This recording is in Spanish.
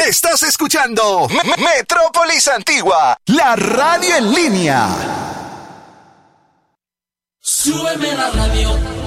Estás escuchando Metrópolis Antigua, la radio en línea. Súbeme la radio.